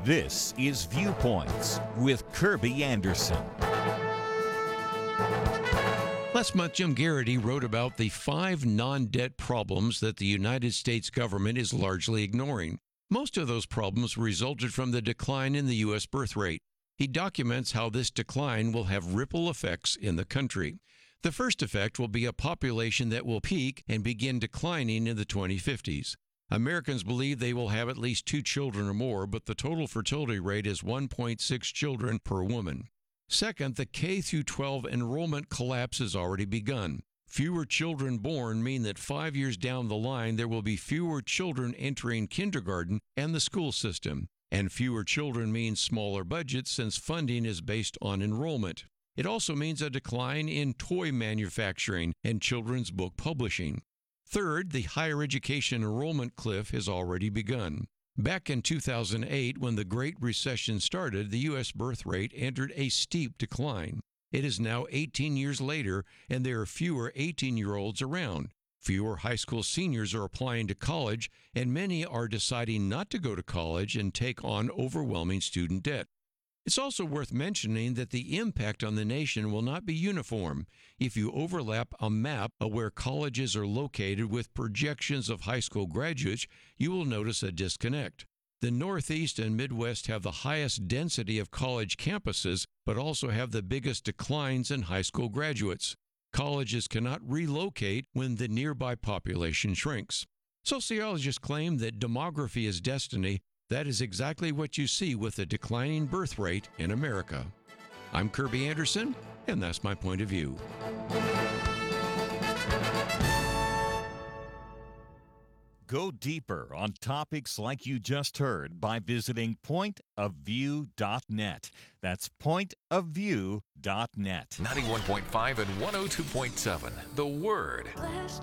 This is Viewpoints with Kirby Anderson. Last month, Jim Garrity wrote about the 5 non-debt problems that the United States government is largely ignoring. Most of those problems resulted from the decline in the U.S. birth rate. He documents how this decline will have ripple effects in the country. The first effect will be a population that will peak and begin declining in the 2050s. Americans believe they will have at least 2 children or more, but the total fertility rate is 1.6 children per woman. Second, the K-12 enrollment collapse has already begun. Fewer children born mean that 5 years down the line, there will be fewer children entering kindergarten and the school system. And fewer children means smaller budgets since funding is based on enrollment. It also means a decline in toy manufacturing and children's book publishing. Third, the higher education enrollment cliff has already begun. Back in 2008, when the Great Recession started, the U.S. birth rate entered a steep decline. It is now 18 years later, and there are fewer 18-year-olds around. Fewer high school seniors are applying to college, and many are deciding not to go to college and take on overwhelming student debt. It's also worth mentioning that the impact on the nation will not be uniform. If you overlap a map of where colleges are located with projections of high school graduates, you will notice a disconnect. The Northeast and Midwest have the highest density of college campuses, but also have the biggest declines in high school graduates. Colleges cannot relocate when the nearby population shrinks. Sociologists claim that demography is destiny. That is exactly what you see with the declining birth rate in America. I'm Kirby Anderson, and that's my point of view. Go deeper on topics like you just heard by visiting pointofview.net. That's pointofview.net. 91.5 and 102.7. The Word.